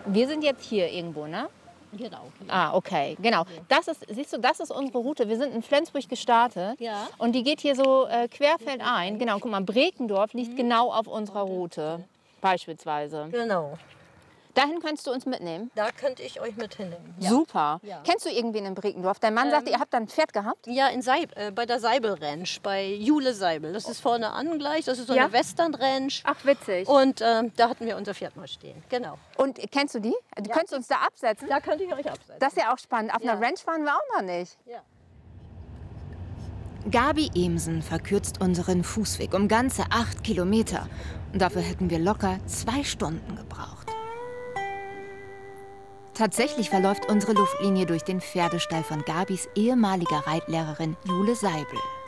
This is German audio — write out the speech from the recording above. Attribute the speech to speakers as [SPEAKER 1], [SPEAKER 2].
[SPEAKER 1] Wir sind jetzt hier irgendwo, ne?
[SPEAKER 2] Genau.
[SPEAKER 1] Ah, okay, genau. Das ist, siehst du, das ist unsere Route. Wir sind in Flensburg gestartet
[SPEAKER 2] Ja.
[SPEAKER 1] und die geht hier so querfeldein. Genau, guck mal, Brekendorf liegt genau auf unserer Route, beispielsweise.
[SPEAKER 2] Genau.
[SPEAKER 1] Dahin kannst du uns mitnehmen?
[SPEAKER 2] Da könnte ich euch mit hinnehmen. Ja.
[SPEAKER 1] Super.
[SPEAKER 2] Ja.
[SPEAKER 1] Kennst du irgendwen in Brekendorf? Dein Mann sagte, ihr habt da ein Pferd gehabt?
[SPEAKER 2] Ja, bei der Seibel Ranch, bei Jule Seibel. Das ist vorne an gleich, das ist so
[SPEAKER 1] Ja.
[SPEAKER 2] eine Western Ranch.
[SPEAKER 1] Ach, witzig.
[SPEAKER 2] Und da hatten wir unser Pferd mal stehen. Genau.
[SPEAKER 1] Und kennst du die? Du könntest uns da absetzen?
[SPEAKER 2] Da könnte ich euch absetzen.
[SPEAKER 1] Das ist ja auch spannend. Auf einer
[SPEAKER 2] Ja.
[SPEAKER 1] Ranch waren wir auch noch nicht.
[SPEAKER 2] Ja.
[SPEAKER 3] Gabi Emsen verkürzt unseren Fußweg um ganze 8 Kilometer. Und dafür hätten wir locker 2 Stunden gebraucht. Tatsächlich verläuft unsere Luftlinie durch den Pferdestall von Gabis ehemaliger Reitlehrerin Jule Seibel.